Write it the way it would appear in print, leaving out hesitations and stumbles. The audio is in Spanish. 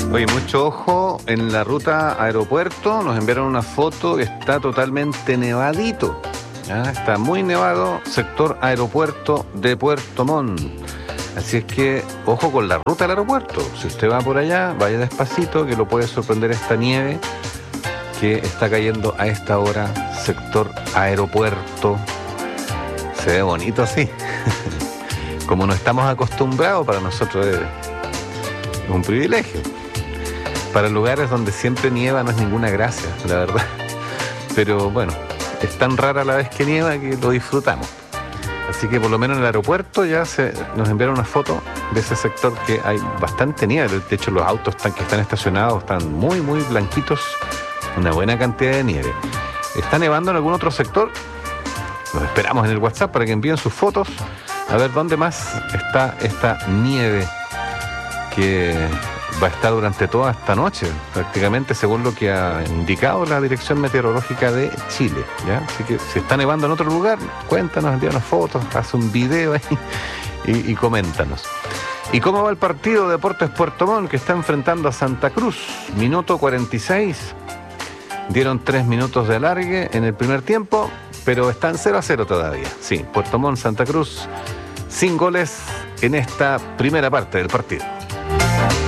Oye, mucho ojo en la ruta aeropuerto. Nos enviaron una foto que está totalmente nevadito. ¿Ya? Está muy nevado, sector aeropuerto de Puerto Montt. Así es que, ojo con la ruta al aeropuerto. Si usted va por allá, vaya despacito, que lo puede sorprender esta nieve que está cayendo a esta hora, sector aeropuerto. Se ve bonito así. Como no estamos acostumbrados, para nosotros es un privilegio. Para lugares donde siempre nieva no es ninguna gracia, la verdad. Pero bueno, es tan rara la vez que nieva que lo disfrutamos. Así que por lo menos en el aeropuerto ya nos enviaron una foto de ese sector que hay bastante nieve. De hecho, los autos que están estacionados están muy, muy blanquitos. Una buena cantidad de nieve. ¿Está nevando en algún otro sector? Los esperamos en el WhatsApp para que envíen sus fotos. A ver dónde más está esta nieve que va a estar durante toda esta noche, prácticamente según lo que ha indicado la Dirección Meteorológica de Chile, ¿ya? Así que si está nevando en otro lugar, cuéntanos, envíanos fotos, haz un video ahí y coméntanos. ¿Y cómo va el partido de Deportes Puerto Montt que está enfrentando a Santa Cruz? Minuto 46. Dieron 3 minutos de alargue en el primer tiempo, pero están 0-0 todavía. Sí, Puerto Montt, Santa Cruz, sin goles en esta primera parte del partido.